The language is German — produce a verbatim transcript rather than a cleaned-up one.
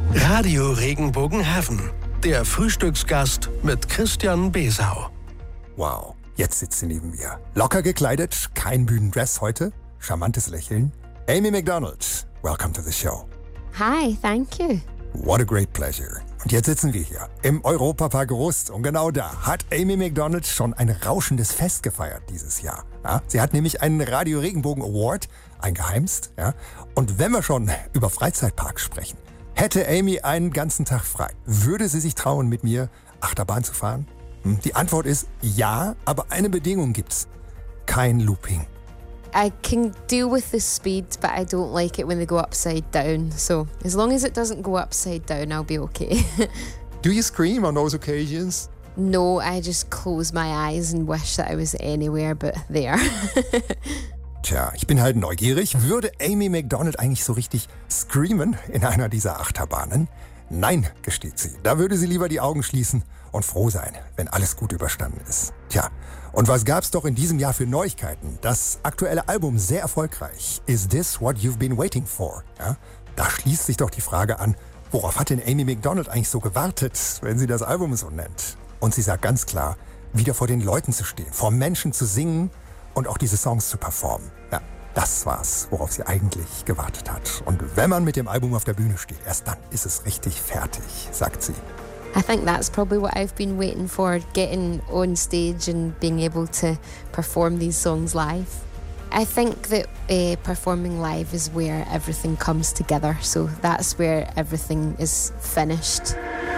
Radio Regenbogen Heaven, der Frühstücksgast mit Christian Besau. Wow, jetzt sitzt sie neben mir. Locker gekleidet, kein Bühnendress heute, charmantes Lächeln. Amy Macdonald, welcome to the show. Hi, thank you. What a great pleasure. Und jetzt sitzen wir hier im Europapark Rust und genau da hat Amy Macdonald schon ein rauschendes Fest gefeiert dieses Jahr. Ja, sie hat nämlich einen Radio Regenbogen Award eingeheimst. Ja, und wenn wir schon über Freizeitparks sprechen, hätte Amy einen ganzen Tag frei. Würde sie sich trauen, mit mir Achterbahn zu fahren? Hm, die Antwort ist ja, aber eine Bedingung gibt's. Kein Looping. I can deal with the speed, but I don't like it when they go upside down. So as long as it doesn't go upside down, I'll be okay. Do you scream on those occasions? No, I just close my eyes and wish that I was anywhere but there. Tja, ich bin halt neugierig. Würde Amy Macdonald eigentlich so richtig screamen in einer dieser Achterbahnen? Nein, gesteht sie. Da würde sie lieber die Augen schließen und froh sein, wenn alles gut überstanden ist. Tja, und was gab's doch in diesem Jahr für Neuigkeiten? Das aktuelle Album sehr erfolgreich. Is this what you've been waiting for? Ja, da schließt sich doch die Frage an, worauf hat denn Amy Macdonald eigentlich so gewartet, wenn sie das Album so nennt? Und sie sagt ganz klar, wieder vor den Leuten zu stehen, vor Menschen zu singen und auch diese Songs zu performen. Ja, das war's, worauf sie eigentlich gewartet hat. Und wenn man mit dem Album auf der Bühne steht, erst dann ist es richtig fertig, sagt sie. I think that's probably what I've been waiting for, getting on stage and being able to perform these songs live. I think that uh, performing live is where everything comes together, so that's where everything is finished.